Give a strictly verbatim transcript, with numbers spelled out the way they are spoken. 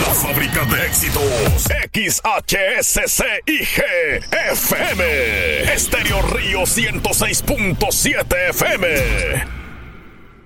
La fábrica de éxitos. X H S C I G F M. Estéreo Río ciento seis punto siete F M.